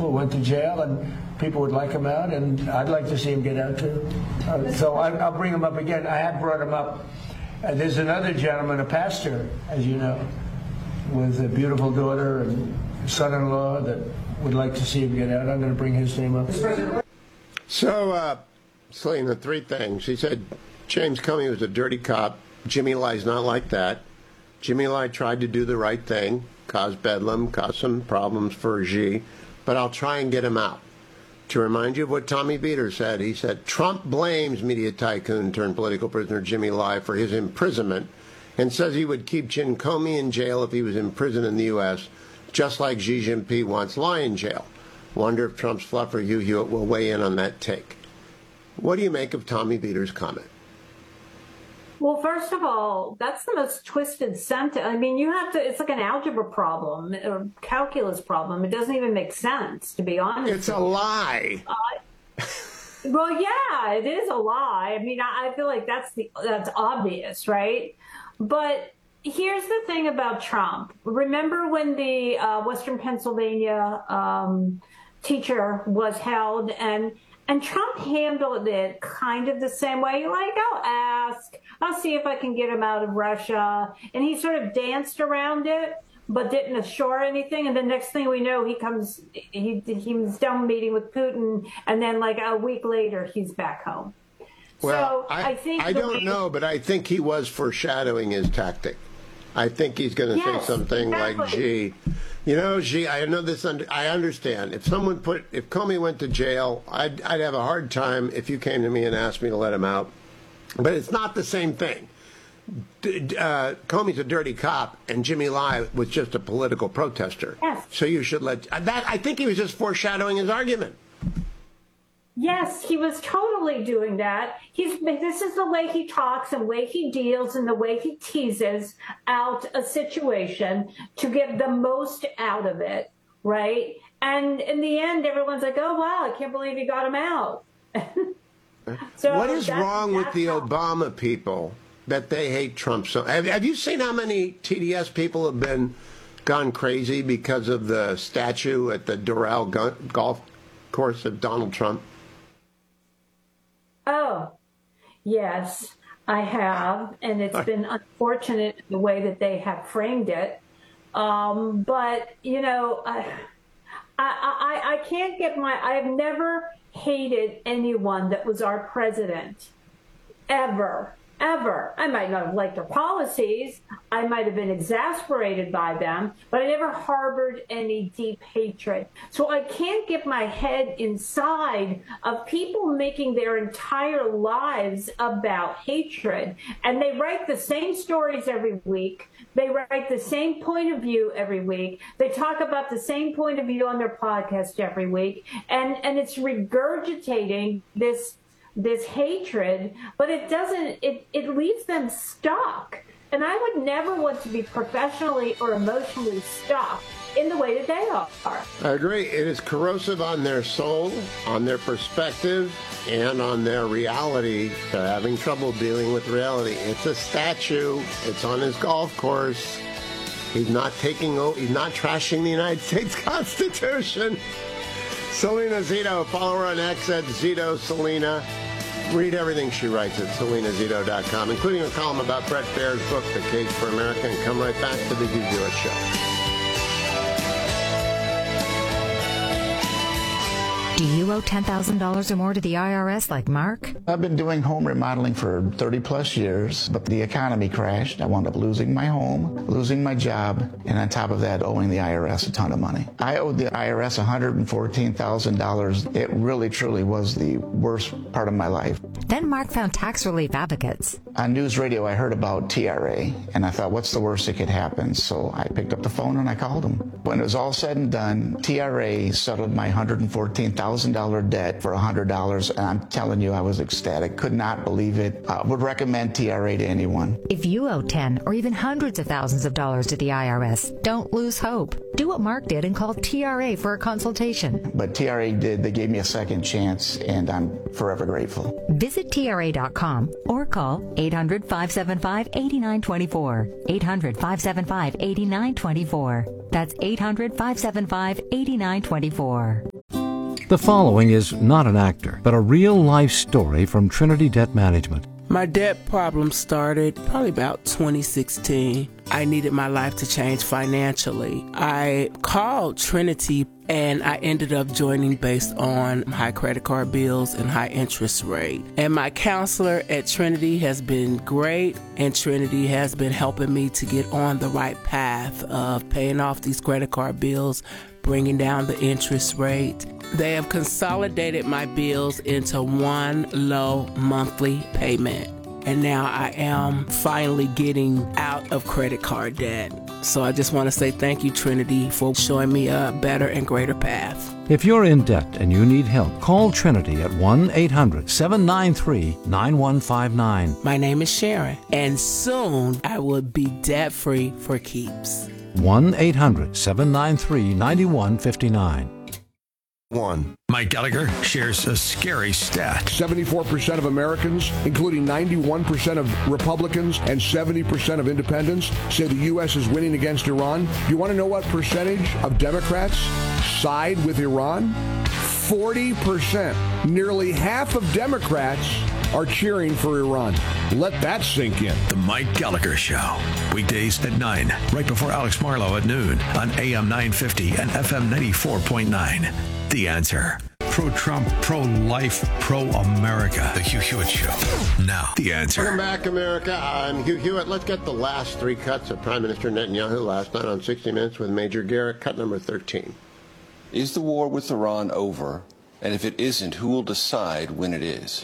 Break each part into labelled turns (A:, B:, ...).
A: successful, went to jail, and people would like him out, and I'd like to see him get out too. So I'll bring him up again. I have brought him up. There's another gentleman, a pastor, as you know, with a beautiful daughter and son-in-law that would like to see him get out. I'm going to bring his name up.
B: So, Selena, three things. He said James Comey was a dirty cop. Jimmy Lai's not like that. Jimmy Lai tried to do the right thing, cause bedlam, cause some problems for Xi, but I'll try and get him out. To remind you of what Tommy Beater said, he said, Trump blames media tycoon turned political prisoner Jimmy Lai for his imprisonment and says he would keep Jim Comey in jail if he was imprisoned in the U.S., just like Xi Jinping wants Lai in jail. Wonder if Trump's fluffer Hugh Hewitt will weigh in on that take. What do you make of Tommy Beater's comment?
C: Well, first of all, that's the most twisted sentence. I mean, you have to, it's like an algebra problem or calculus problem. It doesn't even make sense, to be honest.
B: It's a lie.
C: Well, yeah, it is a lie. I mean, I feel like that's obvious, right? But here's the thing about Trump. Remember when the Western Pennsylvania teacher was held, and Trump handled it kind of the same way. Like, I'll see if I can get him out of Russia. And he sort of danced around it, but didn't assure anything. And the next thing we know, he was done meeting with Putin. And then like a week later, he's back home.
B: Well,
C: so I
B: don't know, but I think he was foreshadowing his tactic. I think he's going to say something like, gee, you know, Xi, I know this. I understand. If Comey went to jail, I'd have a hard time if you came to me and asked me to let him out. But it's not the same thing. Comey's a dirty cop, and Jimmy Lai was just a political protester.
C: Yes.
B: So you should let that. I think he was just foreshadowing his argument.
C: Yes, he was totally doing that. This is the way he talks and the way he deals and the way he teases out a situation to get the most out of it, right? And in the end, everyone's like, oh, wow, I can't believe he got him out.
B: So what is wrong with the Obama people that they hate Trump so? Have you seen how many TDS people have gone crazy because of the statue at the Doral golf course of Donald Trump?
C: Oh, yes, I have, and it's been unfortunate the way that they have framed it. But you know, I can't get I have never hated anyone that was our president, ever. I might not have liked their policies. I might have been exasperated by them, but I never harbored any deep hatred. So I can't get my head inside of people making their entire lives about hatred. And they write the same stories every week. They write the same point of view every week. They talk about the same point of view on their podcast every week. And it's regurgitating this hatred, but it leaves them stuck. And I would never want to be professionally or emotionally stuck in the way that they are.
B: I agree. It is corrosive on their soul, on their perspective, and on their reality. They're having trouble dealing with reality. It's a statue. It's on his golf course. He's not trashing the United States Constitution. Selena Zito, follow her on X at Zito Selena. Read everything she writes at selenazito.com, including a column about Bret Baier's book, The Case for America, and come right back to the Hugh Hewitt Show.
D: Do you owe $10,000 or more to the IRS like Mark?
E: I've been doing home remodeling for 30 plus years, but the economy crashed. I wound up losing my home, losing my job, and on top of that, owing the IRS a ton of money. I owed the IRS $114,000. It really, truly was the worst part of my life.
D: Then Mark found tax relief advocates.
E: On news radio, I heard about TRA, and I thought, what's the worst that could happen? So I picked up the phone and I called them. When it was all said and done, TRA settled my $114,000 debt for $100, and I'm telling you, I was ecstatic. Could not believe it. Would recommend TRA to anyone.
D: If you owe 10 or even hundreds of thousands of dollars to the IRS, don't lose hope. Do what Mark did and call TRA for a consultation.
E: But TRA did. They gave me a second chance, and I'm forever grateful.
D: Visit TRA.com or call 800-575-8924. 800-575-8924. That's 800-575-8924.
F: The following is not an actor, but a real-life story from Trinity Debt Management.
G: My debt problem started probably about 2016. I needed my life to change financially. I called Trinity and I ended up joining based on high credit card bills and high interest rate. And my counselor at Trinity has been great, and Trinity has been helping me to get on the right path of paying off these credit card bills, bringing down the interest rate. They have consolidated my bills into one low monthly payment. And now I am finally getting out of credit card debt. So I just want to say thank you, Trinity, for showing me a better and greater path.
F: If you're in debt and you need help, call Trinity at 1-800-793-9159.
G: My name is Sharon, and soon I will be debt-free for keeps.
F: 1-800-793-9159.
H: Mike Gallagher shares a scary stat.
I: 74% of Americans, including 91% of Republicans and 70% of independents, say the U.S. is winning against Iran. You want to know what percentage of Democrats side with Iran? 40%. Nearly half of Democrats are cheering for Iran. Let that sink in.
H: The Mike Gallagher Show. Weekdays at 9, right before Alex Marlowe at noon on AM 950 and FM 94.9. The Answer. Pro-Trump, pro-life, pro-America. The Hugh Hewitt Show. Now, The Answer.
B: Welcome back, America. I'm Hugh Hewitt. Let's get the last three cuts of Prime Minister Netanyahu last night on 60 Minutes with Major Garrett. Cut number 13.
J: Is the war with Iran over? And if it isn't, who will decide when it is?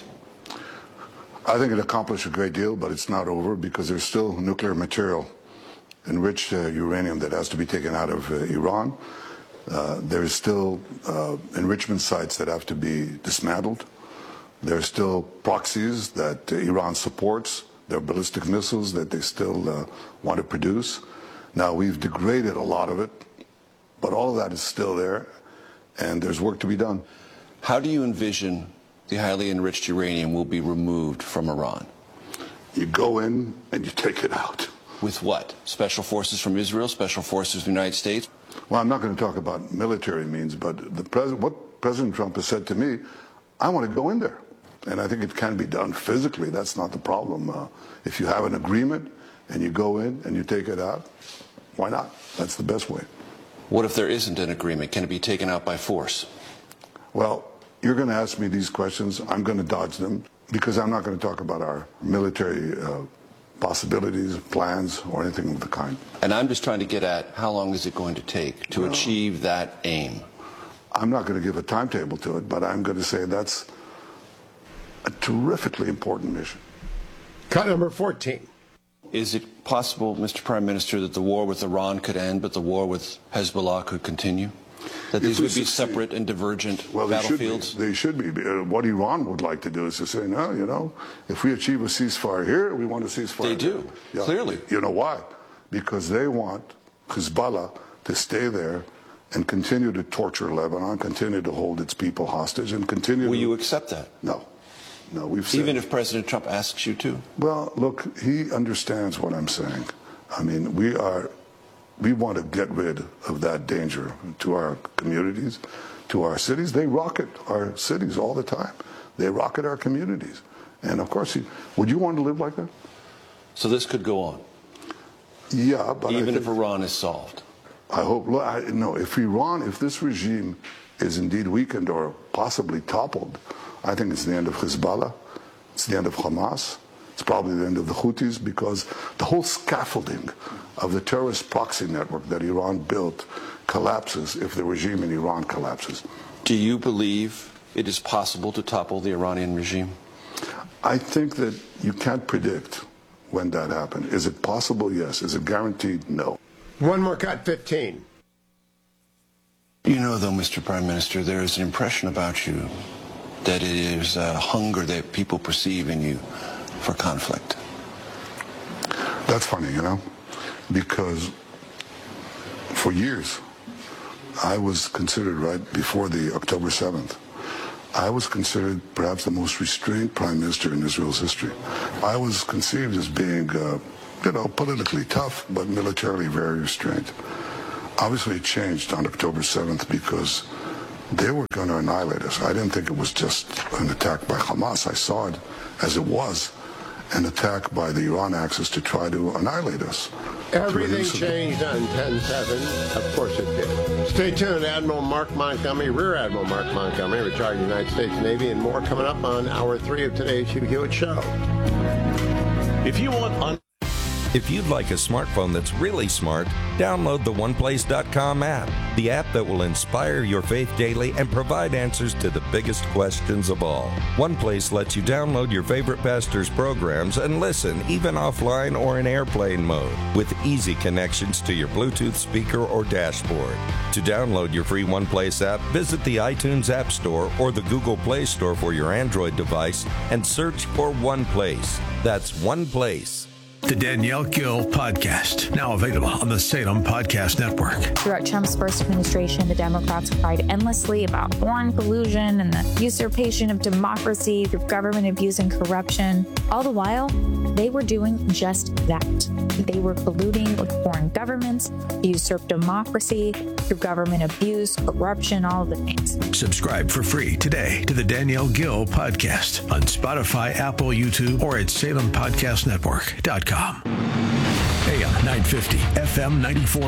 K: I think it accomplished a great deal, but it's not over because there's still nuclear material, enriched uranium that has to be taken out of Iran. There's still enrichment sites that have to be dismantled. There's still proxies that Iran supports. There are ballistic missiles that they still want to produce. Now, we've degraded a lot of it, but all of that is still there, and there's work to be done.
J: How do you envision the highly enriched uranium will be removed from Iran?
K: You go in and you take it out.
J: With what? Special forces from Israel? Special forces from the United States?
K: Well, I'm not going to talk about military means, but what President Trump has said to me, I want to go in there. And I think it can be done physically. That's not the problem. If you have an agreement and you go in and you take it out, why not? That's the best way.
J: What if there isn't an agreement? Can it be taken out by force?
K: Well, you're going to ask me these questions. I'm going to dodge them because I'm not going to talk about our military possibilities, plans, or anything of the kind.
J: And I'm just trying to get at how long is it going to take to achieve that aim?
K: I'm not going to give a timetable to it, but I'm going to say that's a terrifically important mission.
B: Cut number 14.
J: Is it possible, Mr. Prime Minister, that the war with Iran could end, but the war with Hezbollah could continue? That these would be separate and divergent battlefiels?
K: They should be. What Iran would like to do is to say, no, you know, if we achieve a ceasefire here, we want a ceasefire
J: They do, clearly.
K: You know why? Because they want Hezbollah to stay there and continue to torture Lebanon, continue to hold its people hostage, and continue
J: Will you accept that?
K: No. No, we've said...
J: Even if President Trump asks you to?
K: Well, look, he understands what I'm saying. I mean, we want to get rid of that danger to our communities, to our cities. They rocket our cities all the time. They rocket our communities. And of course, would you want to live like that?
J: So this could go on?
K: Yeah, but
J: even if Iran is solved?
K: I hope, no, if this regime is indeed weakened or possibly toppled, I think it's the end of Hezbollah, it's the end of Hamas, it's probably the end of the Houthis, because the whole scaffolding of the terrorist proxy network that Iran built collapses if the regime in Iran collapses.
J: Do you believe it is possible to topple the Iranian regime?
K: I think that you can't predict when that happens. Is it possible? Yes. Is it guaranteed? No.
B: One more cut, 15.
J: You know, though, Mr. Prime Minister, there is an impression about you that it is a hunger that people perceive in you for conflict.
K: That's funny, you know, because for years I was considered, right before the October 7th, I was considered perhaps the most restrained prime minister in Israel's history. I was conceived as being, politically tough, but militarily very restrained. Obviously it changed on October 7th because they were going to annihilate us. I didn't think it was just an attack by Hamas. I saw it as it was, an attack by the Iran Axis to try to annihilate us.
B: Everything changed on 10/7. Of course it did. Stay tuned. Admiral Mark Montgomery, Rear Admiral Mark Montgomery, retired United States Navy, and more coming up on Hour 3 of today's Hugh Hewitt Show.
L: If you'd like a smartphone that's really smart, download the OnePlace.com app, the app that will inspire your faith daily and provide answers to the biggest questions of all. OnePlace lets you download your favorite pastor's programs and listen, even offline or in airplane mode, with easy connections to your Bluetooth speaker or dashboard. To download your free OnePlace app, visit the iTunes App Store or the Google Play Store for your Android device and search for OnePlace. That's OnePlace.
H: The Danielle Gill Podcast, now available on the Salem Podcast Network.
M: Throughout Trump's first administration, the Democrats cried endlessly about foreign collusion and the usurpation of democracy through government abuse and corruption. All the while, they were doing just that. They were colluding with foreign governments to usurp democracy through government abuse, corruption, all of the things.
H: Subscribe for free today to the Danielle Gill Podcast on Spotify, Apple, YouTube, or at SalemPodcastNetwork.com. AM 950, FM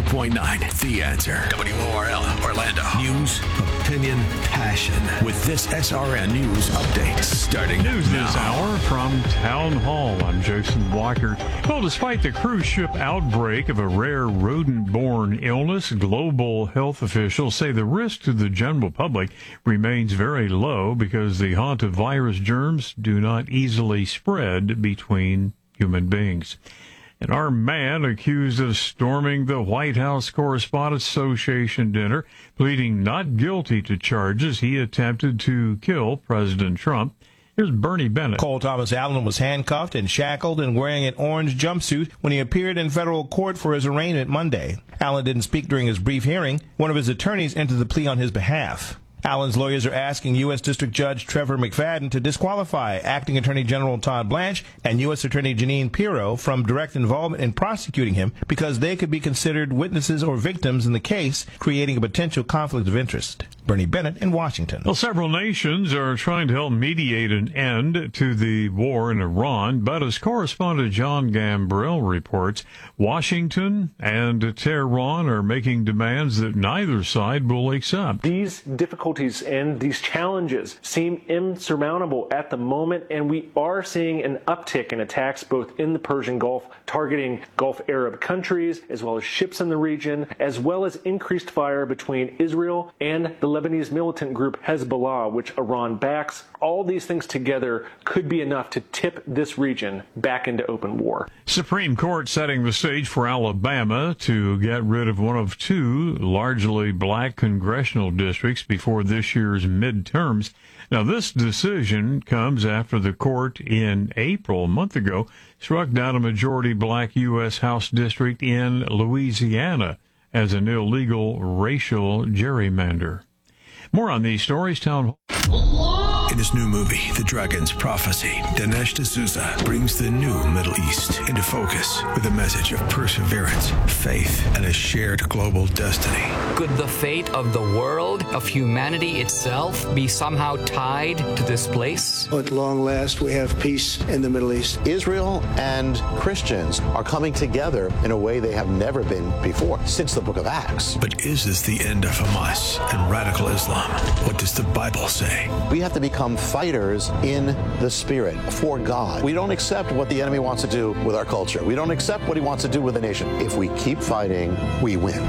H: 94.9. The Answer. WORL, Orlando. News, opinion, passion. With this SRN News update starting
N: News
H: now.
N: This hour from Town Hall. I'm Jason Walker. Well, despite the cruise ship outbreak of a rare rodent-borne illness, global health officials say the risk to the general public remains very low because the hantavirus germs do not easily spread between human beings. An armed man accused of storming the White House Correspondents' Association dinner, pleading not guilty to charges he attempted to kill President Trump. Here's Bernie Bennett.
O: Cole Thomas Allen was handcuffed and shackled and wearing an orange jumpsuit when he appeared in federal court for his arraignment Monday. Allen didn't speak during his brief hearing. One of his attorneys entered the plea on his behalf. Allen's lawyers are asking U.S. District Judge Trevor McFadden to disqualify Acting Attorney General Todd Blanche and U.S. Attorney Jeanine Pirro from direct involvement in prosecuting him because they could be considered witnesses or victims in the case, creating a potential conflict of interest. Bernie Bennett in Washington.
N: Well, several nations are trying to help mediate an end to the war in Iran, but as correspondent John Gambrell reports, Washington and Tehran are making demands that neither side will accept.
P: These difficulties and these challenges seem insurmountable at the moment, and we are seeing an uptick in attacks both in the Persian Gulf, targeting Gulf Arab countries, as well as ships in the region, as well as increased fire between Israel and the Lebanese militant group Hezbollah, which Iran backs. All these things together could be enough to tip this region back into open war.
N: Supreme Court setting the stage for Alabama to get rid of one of two largely black congressional districts before this year's midterms. Now, this decision comes after the court in April, a month ago, struck down a majority black U.S. House district in Louisiana as an illegal racial gerrymander. More on these stories, Town Hall.
H: In his new movie, The Dragon's Prophecy, Dinesh D'Souza brings the new Middle East into focus with a message of perseverance, faith, and a shared global destiny.
Q: Could the fate of the world, of humanity itself, be somehow tied to this place?
R: At long last, we have peace in the Middle East.
S: Israel and Christians are coming together in a way they have never been before, since the book of Acts.
H: But is this the end of Hamas and radical Islam? What does the Bible say?
S: We have to become fighters in the spirit for God. We don't accept what the enemy wants to do with our culture. We don't accept what he wants to do with the nation. If we keep fighting, we win.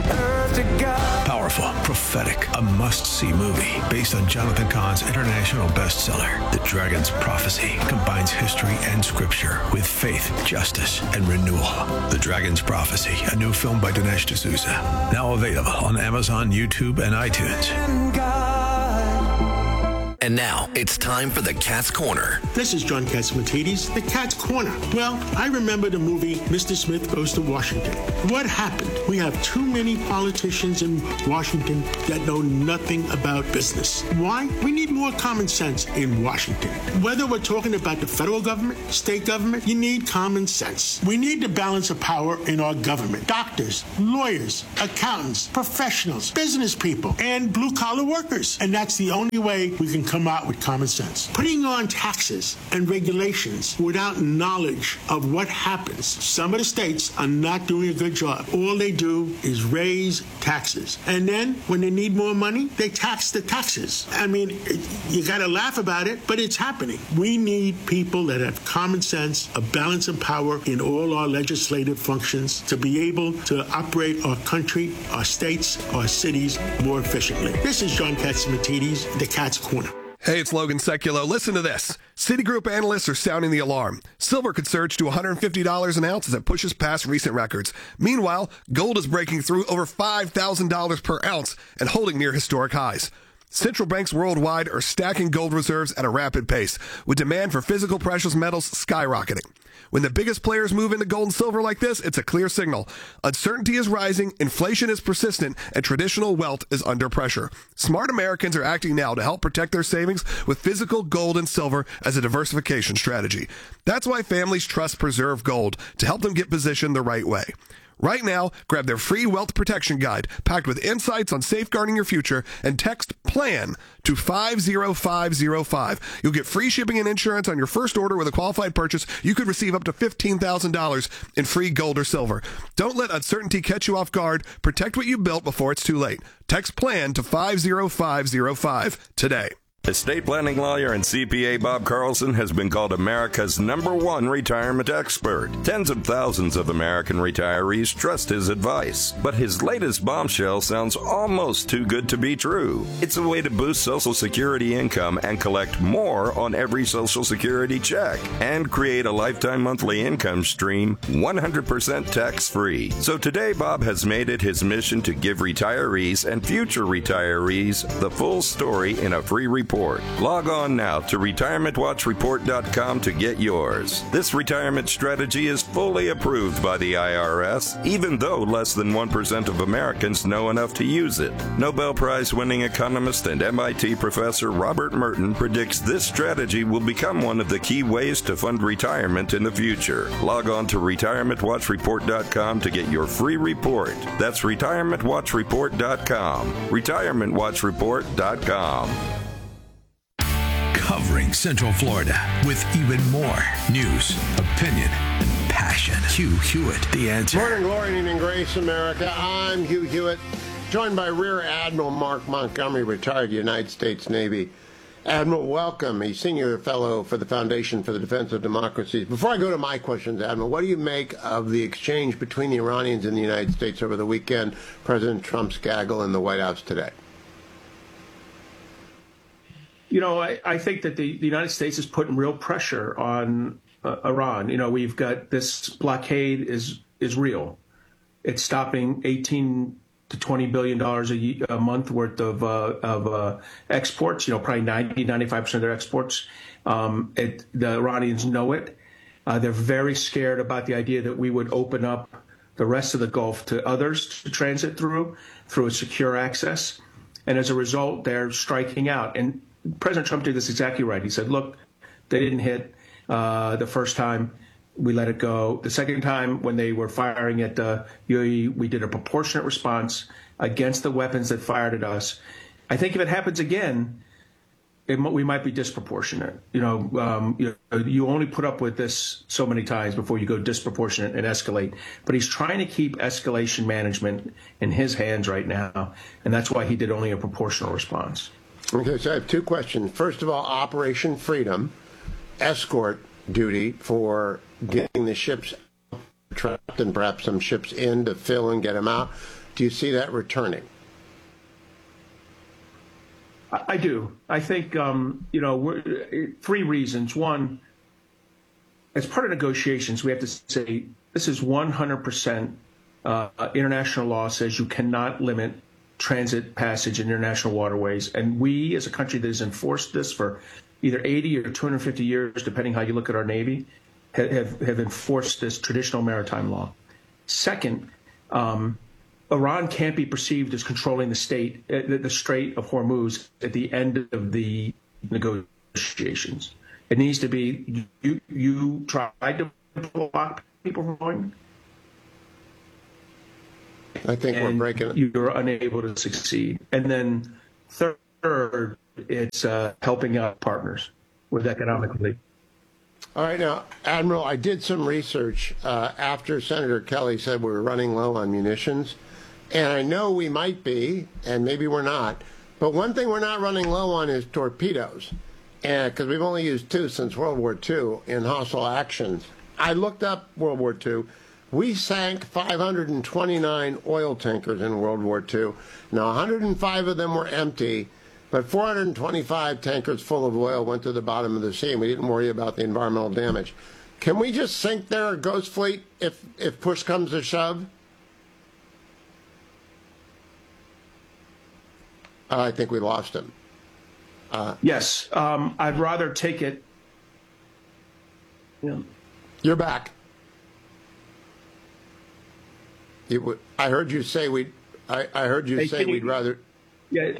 H: Powerful, prophetic, a must-see movie based on Jonathan Cahn's international bestseller, The Dragon's Prophecy, combines history and scripture with faith, justice, and renewal. The Dragon's Prophecy, a new film by Dinesh D'Souza, now available on Amazon, YouTube, and iTunes.
T: And now it's time for the Cat's Corner.
U: This is John Catsimatidis, the Cat's Corner. Well, I remember the movie Mr. Smith Goes to Washington. What happened? We have too many politicians in Washington that know nothing about business. Why? We need more common sense in Washington. Whether we're talking about the federal government, state government, you need common sense. We need the balance of power in our government. Doctors, lawyers, accountants, professionals, business people, and blue-collar workers. And that's the only way we can come out with common sense. Putting on taxes and regulations without knowledge of what happens. Some of the states are not doing a good job. All they do is raise taxes. And then when they need more money, they tax the taxes. I mean, you got to laugh about it, but it's happening. We need people that have common sense, a balance of power in all our legislative functions to be able to operate our country, our states, our cities more efficiently. This is John Catsimatidis, the Cat's Corner.
V: Hey, it's Logan Seculo. Listen to this. Citigroup analysts are sounding the alarm. Silver could surge to $150 an ounce as it pushes past recent records. Meanwhile, gold is breaking through over $5,000 per ounce and holding near historic highs. Central banks worldwide are stacking gold reserves at a rapid pace, with demand for physical precious metals skyrocketing. When the biggest players move into gold and silver like this, it's a clear signal. Uncertainty is rising, inflation is persistent, and traditional wealth is under pressure. Smart Americans are acting now to help protect their savings with physical gold and silver as a diversification strategy. That's why families trust Preserve Gold to help them get positioned the right way. Right now, grab their free wealth protection guide packed with insights on safeguarding your future and text PLAN to 50505. You'll get free shipping and insurance on your first order with a qualified purchase. You could receive up to $15,000 in free gold or silver. Don't let uncertainty catch you off guard. Protect what you built before it's too late. Text PLAN to 50505 today.
L: Estate planning lawyer and CPA Bob Carlson has been called America's #1 retirement expert. Tens of thousands of American retirees trust his advice. But his latest bombshell sounds almost too good to be true. It's a way to boost Social Security income and collect more on every Social Security check and create a lifetime monthly income stream 100% tax-free. So today, Bob has made it his mission to give retirees and future retirees the full story in a free report. Log on now to retirementwatchreport.com to get yours. This retirement strategy is fully approved by the IRS, even though less than 1% of Americans know enough to use it. Nobel Prize-winning economist and MIT professor Robert Merton predicts this strategy will become one of the key ways to fund retirement in the future. Log on to retirementwatchreport.com to get your free report. That's retirementwatchreport.com. retirementwatchreport.com.
H: Covering Central Florida with even more news, opinion, and passion. Hugh Hewitt, The Answer.
B: Morning, glory, and grace, America. I'm Hugh Hewitt, joined by Rear Admiral Mark Montgomery, retired United States Navy. Admiral, welcome. He's Senior Fellow for the Foundation for the Defense of Democracy. Before I go to my questions, Admiral, what do you make of the exchange between the Iranians and the United States over the weekend, President Trump's gaggle in the White House today?
W: You know, I think that the United States is putting real pressure on Iran. You know, we've got this blockade is real. It's stopping $18 to $20 billion a month worth of exports. You know, probably 95% of their exports. The Iranians know it. They're very scared about the idea that we would open up the rest of the Gulf to others to transit through a secure access. And as a result, they're striking out. And President Trump did this exactly right. He said, look, they didn't hit the first time. We let it go. The second time, when they were firing at the UAE, we did a proportionate response against the weapons that fired at us. I think if it happens again, we might be disproportionate. You only put up with this so many times before you go disproportionate and escalate. But he's trying to keep escalation management in his hands right now, and that's why he did only a proportional response.
B: Okay, so I have two questions. First of all, Operation Freedom, escort duty for getting the ships trapped and perhaps some ships in to fill and get them out. Do you see that returning?
W: I do. I think, three reasons. One, as part of negotiations, we have to say this is 100% international law says you cannot limit transit passage in international waterways. And we, as a country that has enforced this for either 80 or 250 years, depending how you look at our Navy, have enforced this traditional maritime law. Second, Iran can't be perceived as controlling the Strait of Hormuz at the end of the negotiations. It needs to be, you tried to block people from going.
B: I think we're breaking it.
W: You're unable to succeed. And then third, it's helping out partners with economic relief.
B: All right, now, Admiral, I did some research after Senator Kelly said we were running low on munitions. And I know we might be, and maybe we're not. But one thing we're not running low on is torpedoes. And because we've only used 2 since World War II in hostile actions. I looked up World War II. We sank 529 oil tankers in World War II. Now, 105 of them were empty, but 425 tankers full of oil went to the bottom of the sea, and we didn't worry about the environmental damage. Can we just sink their Ghost Fleet if push comes to shove? I think we lost him.
W: Yes, I'd rather take it. Yeah.
B: You're back. I heard you say we'd. I heard you say we'd rather.
W: Yeah.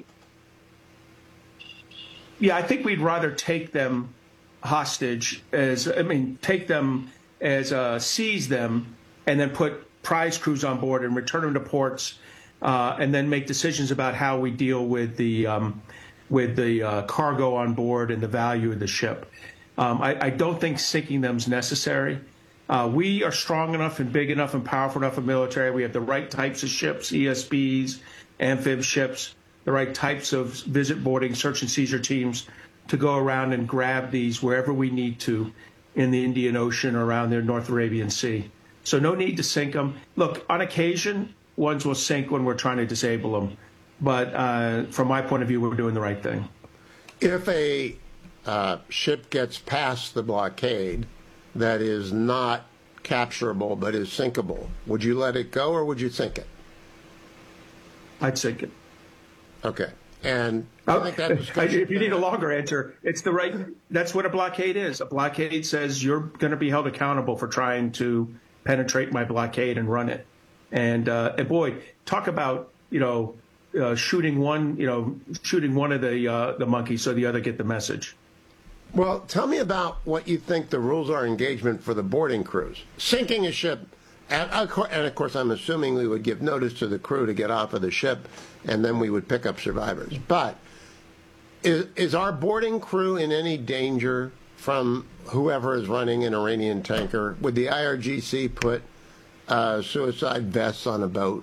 W: Yeah, I think we'd rather take them hostage take them as seize them, and then put prize crews on board and return them to ports, and then make decisions about how we deal with the cargo on board and the value of the ship. I don't think sinking them is necessary. We are strong enough and big enough and powerful enough a military. We have the right types of ships, ESBs, amphib ships, the right types of visit boarding, search and seizure teams to go around and grab these wherever we need to in the Indian Ocean or around the North Arabian Sea. So no need to sink them. Look, on occasion, ones will sink when we're trying to disable them. But from my point of view, we're doing the right thing.
B: If a ship gets past the blockade that is not capturable but is sinkable, would you let it go or would you sink it?
W: I'd sink it.
B: Okay. And I think that
W: if you need a longer answer, it's the right. That's what a blockade is. A blockade says you're going to be held accountable for trying to penetrate my blockade and run it. And boy, talk about shooting one of the monkeys so the other get the message.
B: Well, tell me about what you think the rules are engagement for the boarding crews. Sinking a ship, and of course I'm assuming we would give notice to the crew to get off of the ship, and then we would pick up survivors. But is our boarding crew in any danger from whoever is running an Iranian tanker? Would the IRGC put suicide vests on a boat?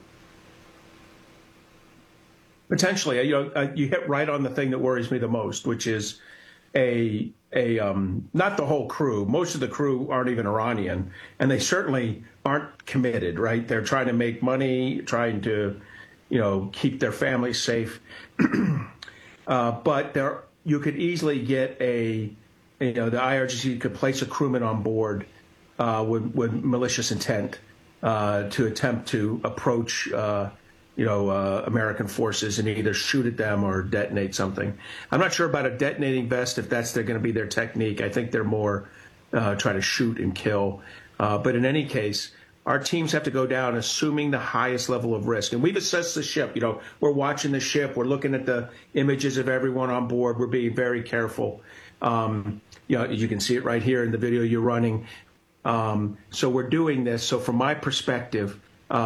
W: Potentially. You hit right on the thing that worries me the most, which is not the whole crew. Most of the crew aren't even Iranian, and they certainly aren't committed, right? They're trying to make money, trying to, keep their families safe. But you could easily get the IRGC could place a crewman on board with malicious intent to attempt to approach American forces and either shoot at them or detonate something. I'm not sure about a detonating vest if that's going to be their technique. I think they're more try to shoot and kill. But in any case, our teams have to go down assuming the highest level of risk. And we've assessed the ship. We're watching the ship. We're looking at the images of everyone on board. We're being very careful. You can see it right here in the video you're running. So we're doing this. So from my perspective,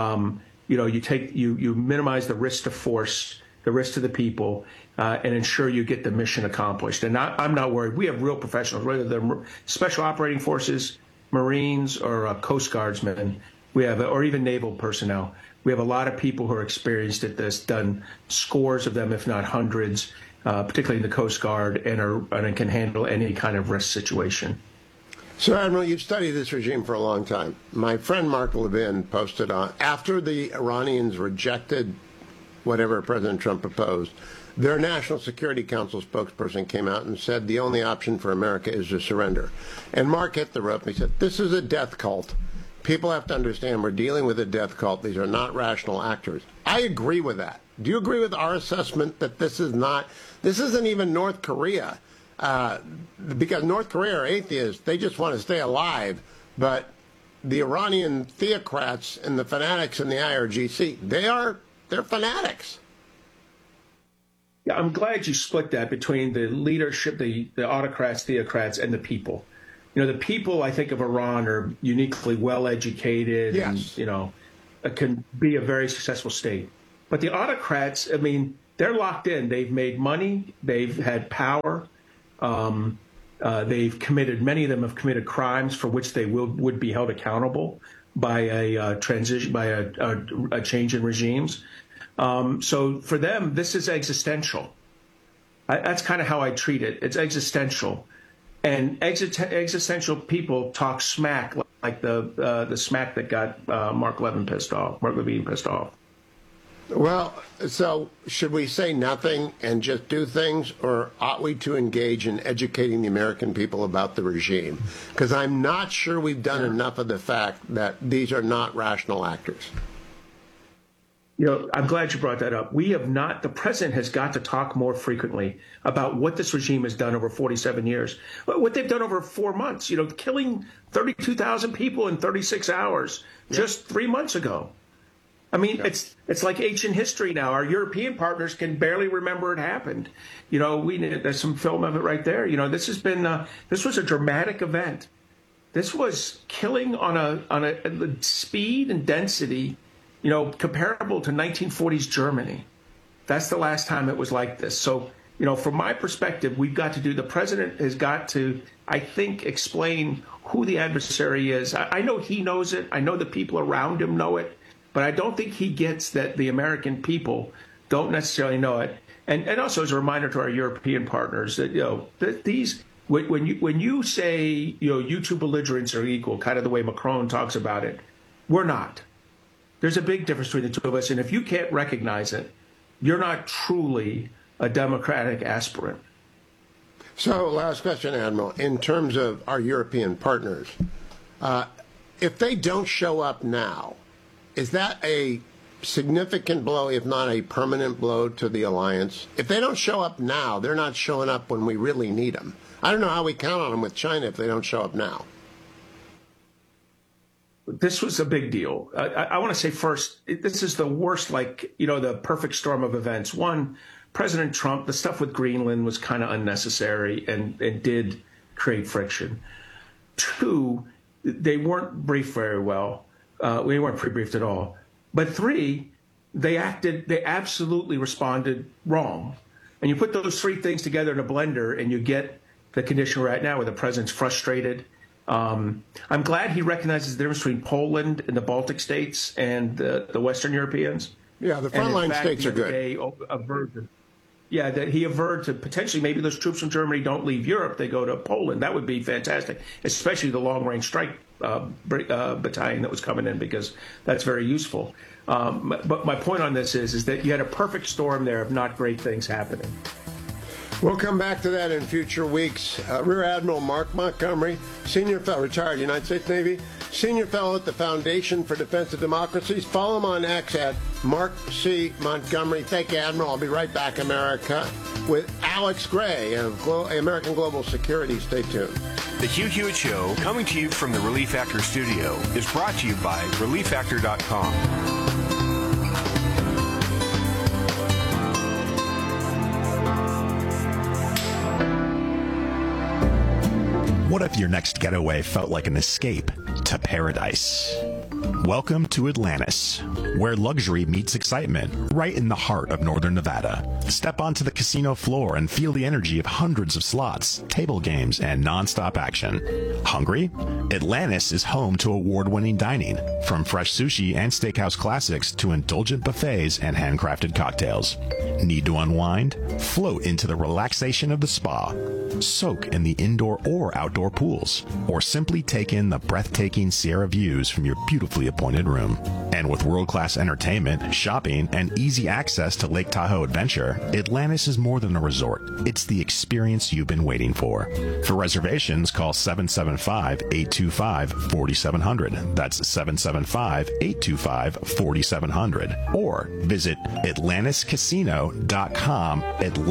W: you minimize the risk to force, the risk to the people, and ensure you get the mission accomplished. And I'm not worried. We have real professionals, whether they're special operating forces, Marines, or Coast Guardsmen. We have, or even naval personnel. We have a lot of people who are experienced at this, done scores of them, if not hundreds, particularly in the Coast Guard, and can handle any kind of risk situation.
B: So, Admiral, you've studied this regime for a long time. My friend Mark Levin posted on, after the Iranians rejected whatever President Trump proposed, their National Security Council spokesperson came out and said the only option for America is to surrender. And Mark hit the rope. He said, this is a death cult. people have to understand we're dealing with a death cult. These are not rational actors. I agree with that. Do you agree with our assessment that this isn't even North Korea? Because North Korea are atheists. They just want to stay alive. But the Iranian theocrats and the fanatics in the IRGC, they're fanatics.
W: Yeah, I'm glad you split that between the leadership, the autocrats, theocrats, and the people. You know, the people, I think, of Iran are uniquely well-educated and, you know, can be a very successful state. But the autocrats, I mean, they're locked in. They've made money. They've had power. They've committed, many of them have committed crimes for which they would be held accountable by a transition, by a change in regimes. So for them, this is existential. That's kind of how I treat it. It's existential. And existential people talk smack, like the smack that got Mark Levine pissed off.
B: Well, so should we say nothing and just do things, or ought we to engage in educating the American people about the regime? Because I'm not sure we've done enough of the fact that these are not rational actors.
W: You know, I'm glad you brought that up. We have not, the president has got to talk more frequently about what this regime has done over 47 years, what they've done over 4 months, you know, killing 32,000 people in 36 hours just 3 months ago. I mean, it's like ancient history now. Our European partners can barely remember it happened. You know, there's some film of it right there. You know, this has been, this was a dramatic event. This was killing on a speed and density, you know, comparable to 1940s Germany. That's the last time it was like this. So, you know, from my perspective, the president has got to, I think, explain who the adversary is. I know he knows it. I know the people around him know it. But I don't think he gets that the American people don't necessarily know it. And also as a reminder to our European partners that, you know, that these, when you say, you know, you two belligerents are equal, kind of the way Macron talks about it, we're not. There's a big difference between the two of us. And if you can't recognize it, you're not truly a democratic aspirant.
B: So last question, Admiral. In terms of our European partners, if they don't show up now, is that a significant blow, if not a permanent blow, to the alliance? If they don't show up now, they're not showing up when we really need them. I don't know how we count on them with China if they don't show up now.
W: This was a big deal. I want to say first, this is the worst, like, you know, the perfect storm of events. One, President Trump, the stuff with Greenland was kind of unnecessary and did create friction. Two, they weren't briefed very well. We weren't pre-briefed at all. But three, they absolutely responded wrong. And you put those three things together in a blender and you get the condition we're at now where the president's frustrated. I'm glad he recognizes the difference between Poland and the Baltic states and the Western Europeans.
B: Yeah, the frontline states are good.
W: That he averred to potentially maybe those troops from Germany don't leave Europe, they go to Poland. That would be fantastic, especially the long-range strike battalion that was coming in, because that's very useful. But my point on this is that you had a perfect storm there of not great things happening.
B: We'll come back to that in future weeks. Rear Admiral Mark Montgomery, Senior Fellow, retired United States Navy, Senior Fellow at the Foundation for Defense of Democracies. Follow him on X at Mark C. Montgomery. Thank you, Admiral. I'll be right back, America, with Alex Gray of American Global Security. Stay tuned.
A: The Hugh Hewitt Show, coming to you from the Relief Factor studio, is brought to you by ReliefFactor.com.
C: What if your next getaway felt like an escape to paradise? Welcome to Atlantis, where luxury meets excitement, right in the heart of northern Nevada. Step onto the casino floor and feel the energy of hundreds of slots, table games, and non-stop action. Hungry? Atlantis is home to award-winning dining, from fresh sushi and steakhouse classics to indulgent buffets and handcrafted cocktails. Need to unwind? Float into the relaxation of the spa. Soak in the indoor or outdoor pools, or simply take in the breathtaking Sierra views from your beautiful beautifully appointed room. And with world-class entertainment, shopping, and easy access to Lake Tahoe Adventure, Atlantis is more than a resort. It's the experience you've been waiting for. For reservations, call 775-825-4700. That's 775-825-4700. Or visit AtlantisCasino.com,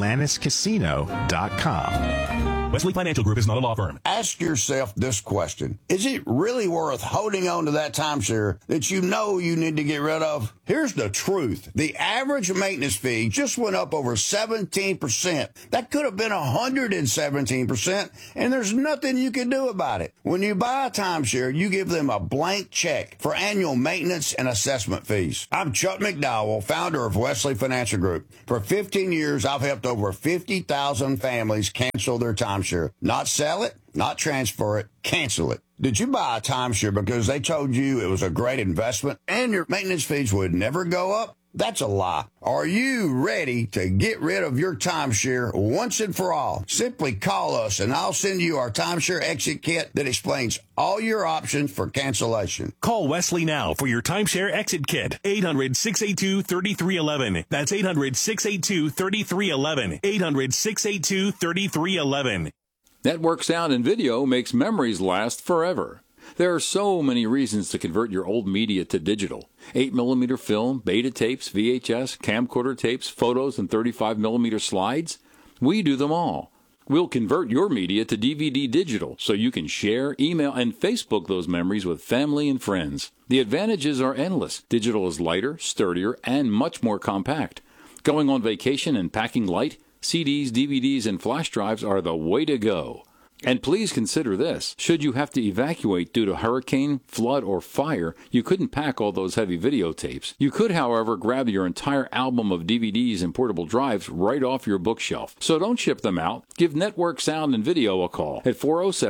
C: AtlantisCasino.com.
D: Wesley Financial Group is not a law firm.
E: Ask yourself this question. Is it really worth holding on to that timeshare that you know you need to get rid of? Here's the truth. The average maintenance fee just went up over 17%. That could have been 117%, and there's nothing you can do about it. When you buy a timeshare, you give them a blank check for annual maintenance and assessment fees. I'm Chuck McDowell, founder of Wesley Financial Group. For 15 years, I've helped over 50,000 families cancel their timeshare. Not sell it, not transfer it, cancel it. Did you buy a timeshare because they told you it was a great investment and your maintenance fees would never go up? That's a lie. Are you ready to get rid of your timeshare once and for all? Simply call us and I'll send you our timeshare exit kit that explains all your options for cancellation.
D: Call Wesley now for your timeshare exit kit. 800-682-3311. That's 800-682-3311. 800-682-3311.
G: Network Sound and Video makes memories last forever. There are so many reasons to convert your old media to digital. 8mm film, beta tapes, VHS, camcorder tapes, photos, and 35mm slides. We do them all. We'll convert your media to DVD digital so you can share, email, and Facebook those memories with family and friends. The advantages are endless. Digital is lighter, sturdier, and much more compact. Going on vacation and packing light? CDs, DVDs, and flash drives are the way to go. And please consider this. Should you have to evacuate due to hurricane, flood, or fire, you couldn't pack all those heavy videotapes. You could, however, grab your entire album of DVDs and portable drives right off your bookshelf. So don't ship them out. Give Network Sound and Video a call at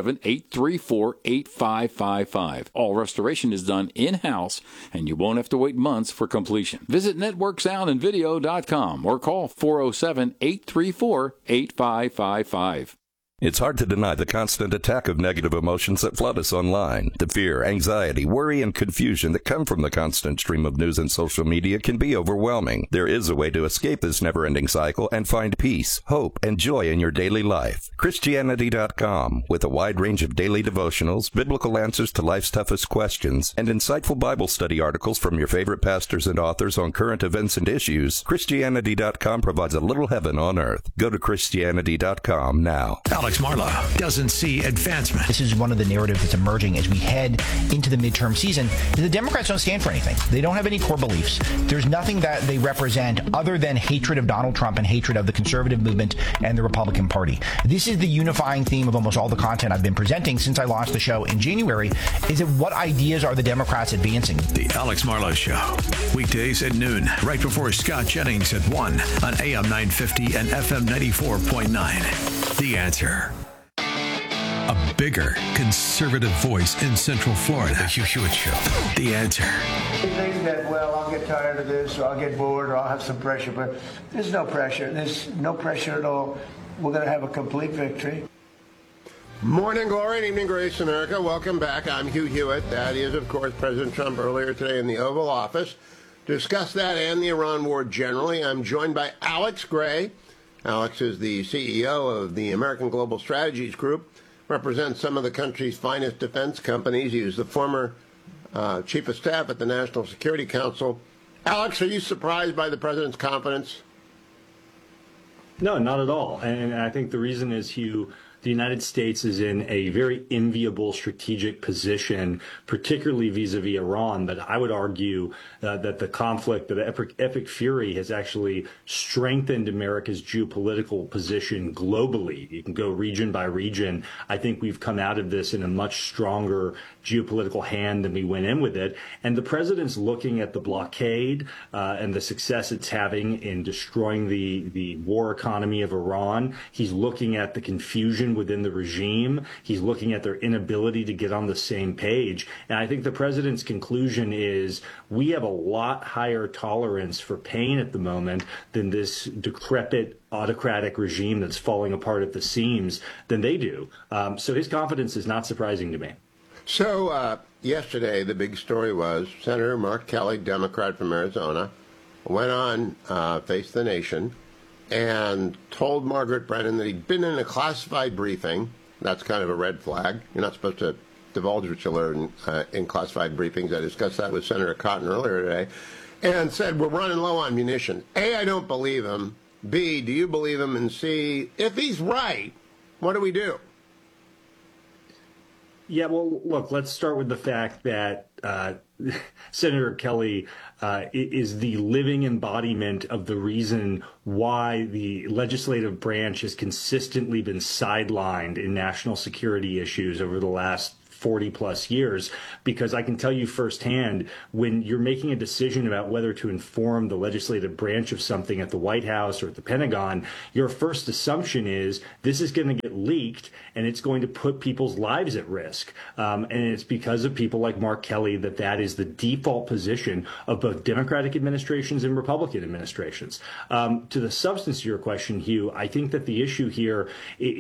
G: 407-834-8555. All restoration is done in-house, and you won't have to wait months for completion. Visit networksoundandvideo.com or call 407-834-8555.
L: It's hard to deny the constant attack of negative emotions that flood us online. The fear, anxiety, worry, and confusion that come from the constant stream of news and social media can be overwhelming. There is a way to escape this never-ending cycle and find peace, hope, and joy in your daily life. Christianity.com, with a wide range of daily devotionals, biblical answers to life's toughest questions, and insightful Bible study articles from your favorite pastors and authors on current events and issues, Christianity.com provides a little heaven on earth. Go to Christianity.com now.
H: Alex Marlow doesn't see advancement.
X: This is one of the narratives that's emerging as we head into the midterm season. The Democrats don't stand for anything. They don't have any core beliefs. There's nothing that they represent other than hatred of Donald Trump and hatred of the conservative movement and the Republican Party. This is the unifying theme of almost all the content I've been presenting since I launched the show in January, is that what ideas are the Democrats advancing?
H: The Alex Marlow Show, weekdays at noon, right before Scott Jennings at 1 on AM 950 and FM 94.9. The Answer. A bigger conservative voice in Central Florida. The Hugh Hewitt Show. The Answer.
R: You think that, well, I'll get tired of this, or I'll get bored, or I'll have some pressure, but there's no pressure. There's no pressure at all. We're going to have a complete victory.
B: Morning glory and evening grace, America. Welcome back. I'm Hugh Hewitt. That is, of course, President Trump earlier today in the Oval Office. To discuss that and the Iran war generally, I'm joined by Alex Gray. Alex is the CEO of the American Global Strategies Group, represents some of the country's finest defense companies. He was the former chief of staff at the National Security Council. Alex, are you surprised by the president's confidence?
Y: No, not at all. And I think the reason is, Hugh, the United States is in a very enviable strategic position, particularly vis-a-vis Iran. But I would argue that the conflict of epic fury has actually strengthened America's geopolitical position globally. You can go region by region. I think we've come out of this in a much stronger geopolitical hand than we went in with it. And the president's looking at the blockade and the success it's having in destroying the war economy of Iran. He's looking at the confusion within the regime. He's looking at their inability to get on the same page. And I think the president's conclusion is we have a lot higher tolerance for pain at the moment than this decrepit autocratic regime that's falling apart at the seams than they do. So his confidence is not surprising to me.
B: So yesterday, the big story was Senator Mark Kelly, Democrat from Arizona, went on Face the Nation and told Margaret Brennan that he'd been in a classified briefing. That's kind of a red flag. You're not supposed to divulge what you learn in classified briefings. I discussed that with Senator Cotton earlier today. And said, we're running low on munitions. A, I don't believe him. B, do you believe him? And C, if he's right, what do we do?
Y: Yeah, well, look, let's start with the fact that Senator Kelly is the living embodiment of the reason why the legislative branch has consistently been sidelined in national security issues over the last 40 plus years, because I can tell you firsthand, when you're making a decision about whether to inform the legislative branch of something at the White House or at the Pentagon, your first assumption is this is going to get leaked and it's going to put people's lives at risk. And it's because of people like Mark Kelly that is the default position of both Democratic administrations and Republican administrations. To the substance of your question, Hugh, I think that the issue here,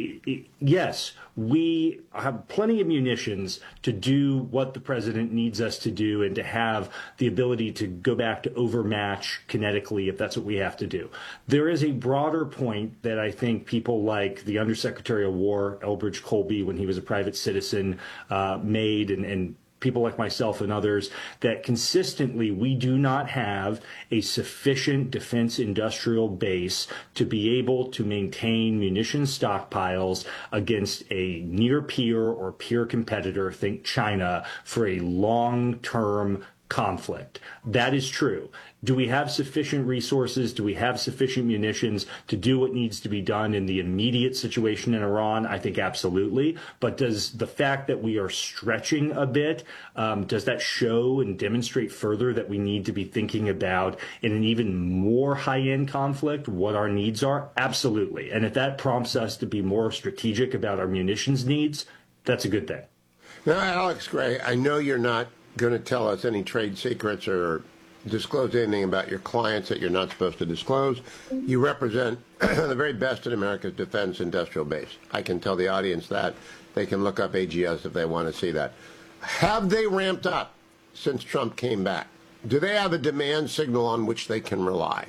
Y: yes, we have plenty of munitions to do what the president needs us to do and to have the ability to go back to overmatch kinetically if that's what we have to do. There is a broader point that I think people like the Undersecretary of War, Elbridge Colby, when he was a private citizen, made, and people like myself and others, that consistently we do not have a sufficient defense industrial base to be able to maintain munitions stockpiles against a near peer or peer competitor, think China, for a long-term conflict. That is true. Do we have sufficient resources? Do we have sufficient munitions to do what needs to be done in the immediate situation in Iran? I think absolutely. But does the fact that we are stretching a bit, does that show and demonstrate further that we need to be thinking about, in an even more high-end conflict, what our needs are? Absolutely. And if that prompts us to be more strategic about our munitions needs, that's a good thing.
B: Now, Alex Gray, I know you're not going to tell us any trade secrets or disclose anything about your clients that you're not supposed to disclose. You represent the very best in America's defense industrial base. I can tell the audience that. They can look up AGS if they want to see that. Have they ramped up since Trump came back? Do they have a demand signal on which they can rely?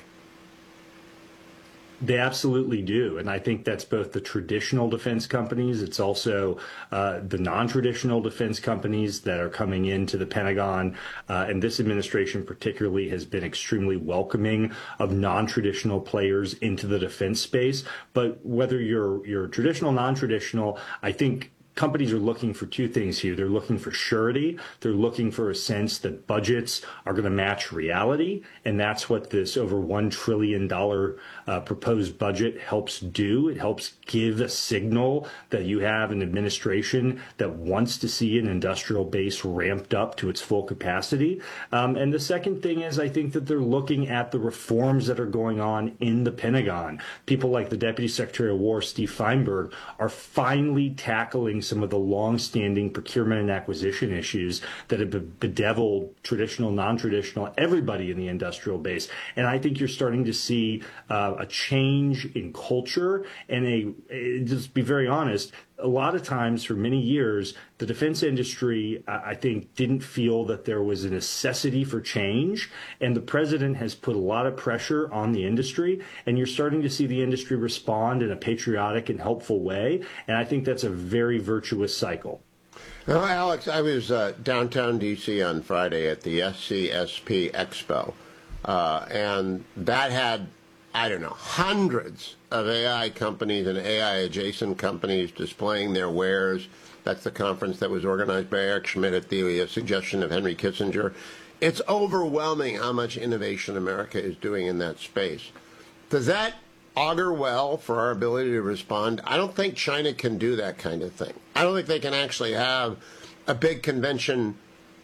Y: They absolutely do. And I think that's both the traditional defense companies. It's also the non-traditional defense companies that are coming into the Pentagon. And this administration particularly has been extremely welcoming of non-traditional players into the defense space. But whether you're traditional, non-traditional, I think companies are looking for two things here. They're looking for surety. They're looking for a sense that budgets are going to match reality. And that's what this over $1 trillion proposed budget helps do. It helps give a signal that you have an administration that wants to see an industrial base ramped up to its full capacity. And the second thing is, I think that they're looking at the reforms that are going on in the Pentagon. People like the Deputy Secretary of War, Steve Feinberg, are finally tackling some of the long-standing procurement and acquisition issues that have bedeviled traditional, non-traditional, everybody in the industrial base. And I think you're starting to see a change in culture and just be very honest, a lot of times for many years, the defense industry, I think, didn't feel that there was a necessity for change. And the president has put a lot of pressure on the industry. And you're starting to see the industry respond in a patriotic and helpful way. And I think that's a very virtuous cycle.
B: Well, Alex, I was downtown D.C. on Friday at the SCSP Expo. And that had, I don't know, hundreds of AI companies and AI-adjacent companies displaying their wares. That's the conference that was organized by Eric Schmidt at the suggestion of Henry Kissinger. It's overwhelming how much innovation America is doing in that space. Does that augur well for our ability to respond? I don't think China can do that kind of thing. I don't think they can actually have a big convention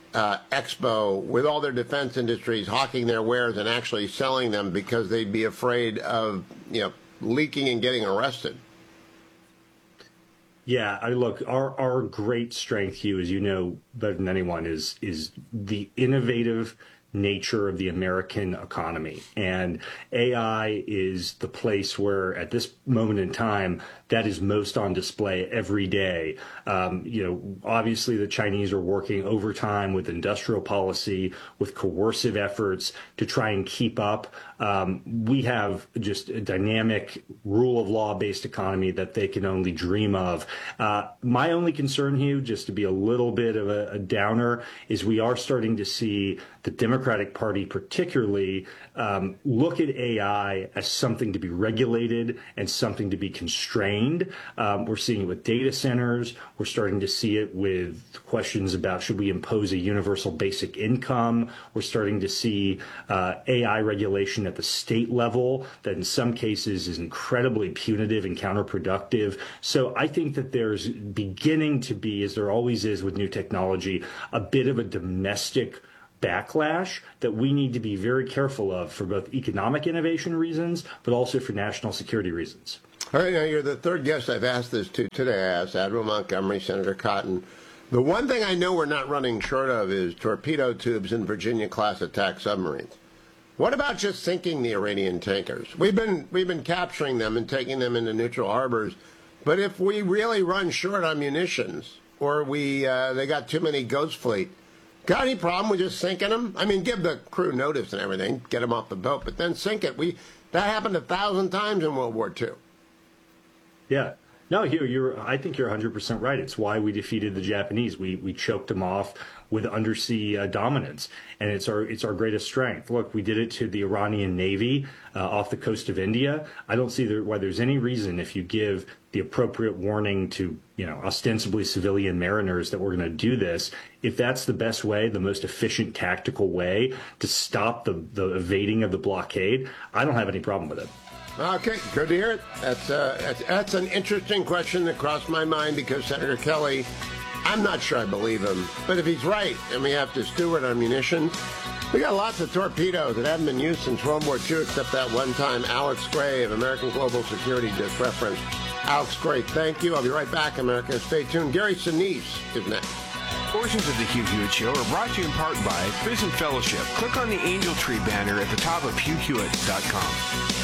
B: expo with all their defense industries hawking their wares and actually selling them because they'd be afraid of, leaking and getting arrested.
Y: Yeah, look, our great strength, Hugh, as you know better than anyone, is the innovative nature of the American economy. And AI is the place where, at this moment in time, that is most on display every day. Obviously the Chinese are working overtime with industrial policy, with coercive efforts to try and keep up. We have just a dynamic rule of law based economy that they can only dream of. My only concern, Hugh, just to be a little bit of a downer, is we are starting to see the Democratic Party particularly look at AI as something to be regulated and something to be constrained. We're seeing it with data centers. We're starting to see it with questions about should we impose a universal basic income. We're starting to see AI regulation at the state level that in some cases is incredibly punitive and counterproductive. So I think that there's beginning to be, as there always is with new technology, a bit of a domestic backlash that we need to be very careful of for both economic innovation reasons, but also for national security reasons.
B: All right, now you're the third guest I've asked this to today. I asked Admiral Montgomery, Senator Cotton. The one thing I know we're not running short of is torpedo tubes in Virginia-class attack submarines. What about just sinking the Iranian tankers? We've been capturing them and taking them into neutral harbors, but if we really run short on munitions, or they got too many Ghost Fleet, got any problem with just sinking them? I mean, give the crew notice and everything, get them off the boat, but then sink it. That happened 1,000 times in World War II.
Y: Yeah. No, Hugh, I think you're 100% right. It's why we defeated the Japanese. We choked them off with undersea dominance, and it's our greatest strength. Look, we did it to the Iranian Navy off the coast of India. I don't see why there's any reason, if you give the appropriate warning to ostensibly civilian mariners that we're going to do this, if that's the best way, the most efficient tactical way to stop the evading of the blockade, I don't have any problem with it.
B: Okay, good to hear it. That's an interesting question that crossed my mind because Senator Kelly, I'm not sure I believe him, but if he's right and we have to steward our munitions, we got lots of torpedoes that haven't been used since World War II, except that one time Alex Gray of American Global Security just referenced. Alex Gray, thank you. I'll be right back, America. Stay tuned. Gary Sinise is next.
A: Portions of the Hugh Hewitt Show are brought to you in part by Prison Fellowship. Click on the Angel Tree banner at the top of HughHewitt.com.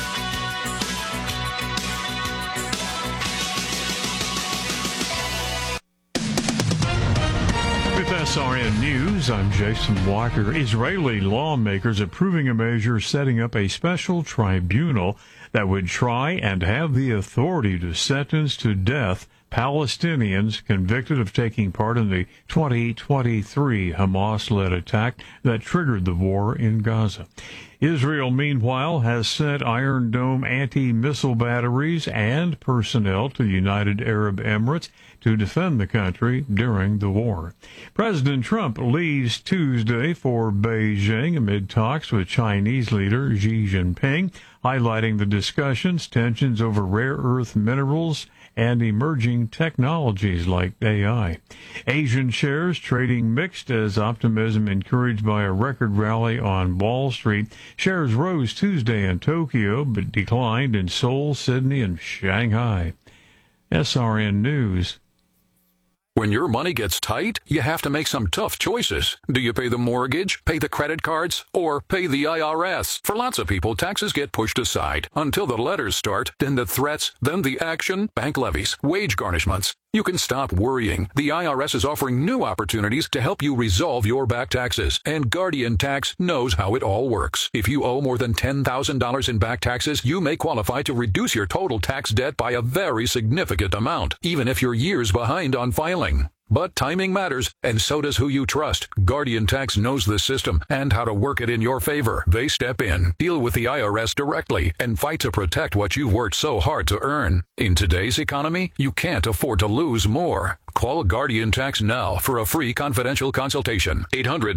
N: With SRN News, I'm Jason Walker. Israeli lawmakers approving a measure setting up a special tribunal that would try and have the authority to sentence to death Palestinians convicted of taking part in the 2023 Hamas-led attack that triggered the war in Gaza. Israel, meanwhile, has sent Iron Dome anti-missile batteries and personnel to the United Arab Emirates to defend the country during the war. President Trump leaves Tuesday for Beijing amid talks with Chinese leader Xi Jinping, highlighting the discussions, tensions over rare earth minerals, and emerging technologies like AI. Asian shares trading mixed as optimism encouraged by a record rally on Wall Street. Shares rose Tuesday in Tokyo but declined in Seoul, Sydney, and Shanghai. SRN News.
F: When your money gets tight, you have to make some tough choices. Do you pay the mortgage, pay the credit cards, or pay the IRS? For lots of people, taxes get pushed aside until the letters start, then the threats, then the action, bank levies, wage garnishments. You can stop worrying. The IRS is offering new opportunities to help you resolve your back taxes, and Guardian Tax knows how it all works. If you owe more than $10,000 in back taxes, you may qualify to reduce your total tax debt by a very significant amount, even if you're years behind on filing. But timing matters, and so does who you trust. Guardian Tax knows the system and how to work it in your favor. They step in, deal with the IRS directly, and fight to protect what you've worked so hard to earn. In today's economy, you can't afford to lose more. Call Guardian Tax now for a free confidential consultation.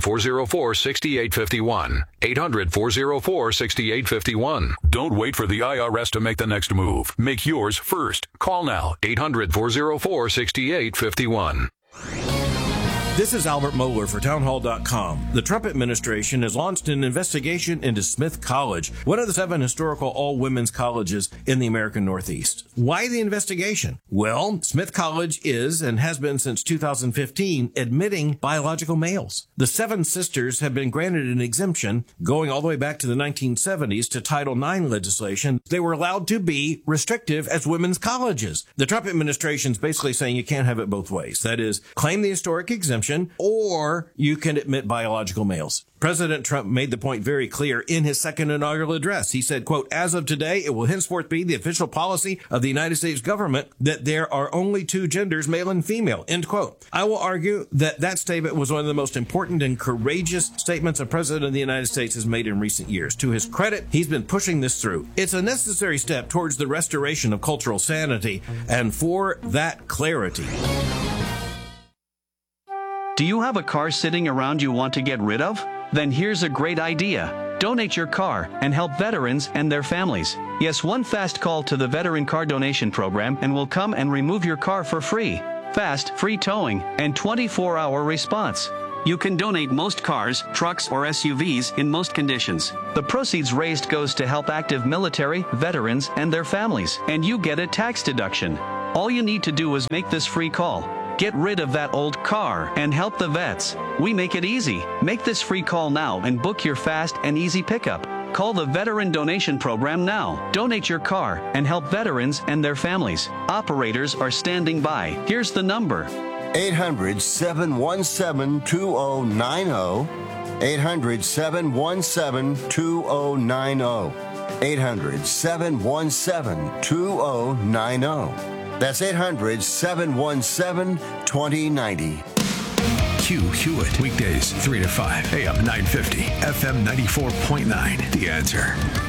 F: 800-404-6851. 800-404-6851. Don't wait for the IRS to make the next move. Make yours first. Call now. 800-404-6851.
L: This is Albert Mohler for townhall.com. The Trump administration has launched an investigation into Smith College, one of the 7 historical all-women's colleges in the American Northeast. Why the investigation? Well, Smith College is, and has been since 2015, admitting biological males. The 7 sisters have been granted an exemption going all the way back to the 1970s to Title IX legislation. They were allowed to be restrictive as women's colleges. The Trump administration is basically saying you can't have it both ways. That is, claim the historic exemption, or you can admit biological males. President Trump made the point very clear in his second inaugural address. He said, quote, "As of today, it will henceforth be the official policy of the United States government that there are only 2 genders, male and female," end quote. I will argue that that statement was one of the most important and courageous statements a president of the United States has made in recent years. To his credit, he's been pushing this through. It's a necessary step towards the restoration of cultural sanity, and for that clarity.
I: Do you have a car sitting around you want to get rid of? Then here's a great idea. Donate your car and help veterans and their families. Yes, one fast call to the Veteran Car Donation Program and we'll come and remove your car for free. Fast, free towing, and 24-hour response. You can donate most cars, trucks, or SUVs in most conditions. The proceeds raised goes to help active military, veterans, and their families, and you get a tax deduction. All you need to do is make this free call. Get rid of that old car and help the vets. We make it easy. Make this free call now and book your fast and easy pickup. Call the Veteran Donation Program now. Donate your car and help veterans and their families. Operators are standing by. Here's the number.
J: 800-717-2090. 800-717-2090. 800-717-2090. That's 800-717-2090.
H: Q Hewitt. Weekdays 3 to 5. AM 950. FM 94.9. The Answer.